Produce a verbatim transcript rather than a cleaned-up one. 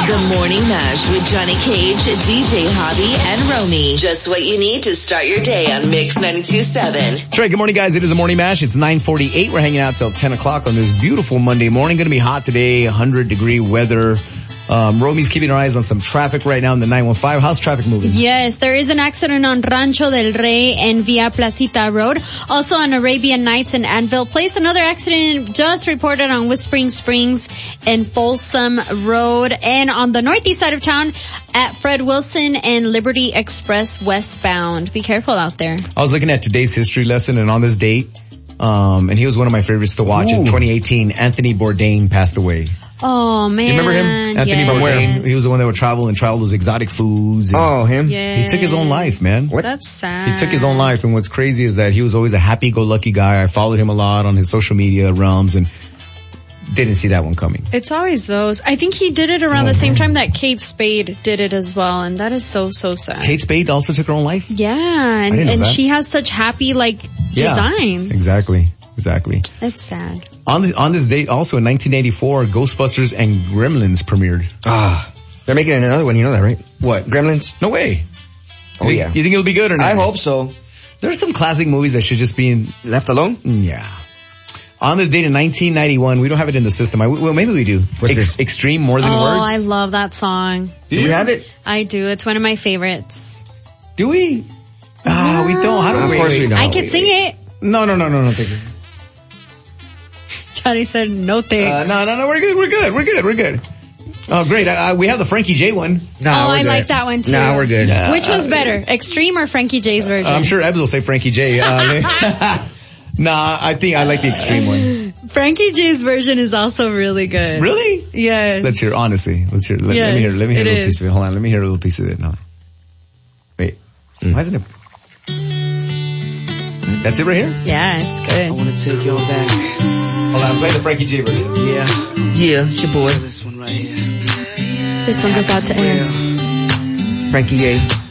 The Morning Mash with Johnny Cage, D J Hobby, and Romy. Just what you need to start your day on Mix ninety-two point seven. That's right. Good morning, guys. It is the Morning Mash. It's nine forty-eight. We're hanging out till ten o'clock on this beautiful Monday morning. Going to be hot today, one hundred degree weather. Um, Romy's keeping her eyes on some traffic right now in the nine one five. How's traffic moving? Yes, there is an accident on Rancho del Rey and Via Placita Road. Also on Arabian Nights and Anvil Place. Another accident just reported on Whispering Springs and Folsom Road. And on the northeast side of town at Fred Wilson and Liberty Express westbound. Be careful out there. I was looking at today's history lesson, and on this date, um, and he was one of my favorites to watch. Ooh. In twenty eighteen, Anthony Bourdain passed away. Oh, man. You remember him? Anthony yes. Bourdain. He was the one that would travel and travel those exotic foods. And oh, him? Yes. He took his own life, man. What? That's sad. He took his own life, and what's crazy is that he was always a happy-go-lucky guy. I followed him a lot on his social media realms, and didn't see that one coming. It's always those. I think he did it around oh, the same time that Kate Spade did it as well, and that is so, so sad. Kate Spade also took her own life? Yeah, and, and she has such happy, like, yeah, designs. Exactly. Exactly. That's sad. On this, on this date, also in nineteen eighty-four, Ghostbusters and Gremlins premiered. Ah, they're making another one. You know that, right? What? Gremlins? No way. Oh, you, yeah. You think it'll be good or not? I hope so. There's some classic movies that should just be in, left alone? Yeah. On this date in nineteen ninety-one, we don't have it in the system. I, well, maybe we do. What's Ex- this? Extreme More Than oh, Words. Oh, I love that song. Do you have it? I do. It's one of my favorites. Do we? Ah, uh, we don't. How do of we? course we don't. I can sing it. No, no, no, no, no. Thank you. Johnny said no thanks. Uh, no, no, no, we're good, we're good, we're good, we're good. Oh, great. Uh, we have the Frankie J one. No, oh, we're I good. like that one too. Nah, we're good. Uh, Which was better, Extreme or Frankie J's version? I'm sure Ebbs will say Frankie J. Uh, nah, I think I like the Extreme one. Frankie J's version is also really good. Really? Yes. Let's hear, honestly. Let's hear, let, yes, let me hear, let me hear a little is. piece of it. Hold on, let me hear a little piece of it. No. Wait. Mm. Why isn't it? That's it right here? Yeah, it's good. I want to take y'all back. Hold on, I'm playing the Frankie J version. Yeah. Yeah, it's your boy. This one right here. This one goes out to Ebbs. Frankie J.